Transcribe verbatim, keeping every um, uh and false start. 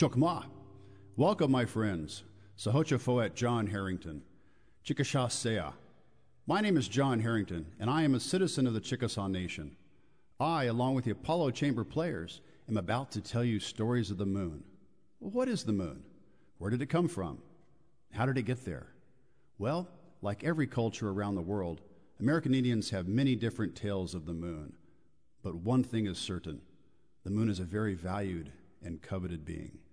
Chokma. Welcome, my friends. Sahocha Foet John Harrington. Chickasaw Sea. My name is John Harrington, and I am a citizen of the Chickasaw Nation. I, along with the Apollo Chamber players, am about to tell you stories of the moon. Well, what is the moon? Where did it come from? How did it get there? Well, like every culture around the world, American Indians have many different tales of the moon. But one thing is certain. The moon is a very valued and coveted being.